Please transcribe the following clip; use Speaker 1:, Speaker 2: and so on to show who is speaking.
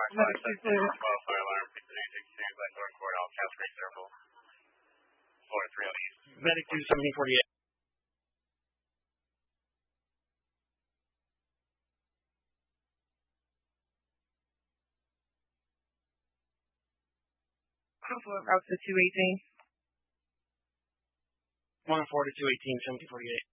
Speaker 1: Medic 22. Fire alarm, 682, Black North Court, all Cascade Circle, Florida 308.
Speaker 2: Medic 2, 1748.
Speaker 3: Route to 218.
Speaker 2: 1 4 to 218, 1748.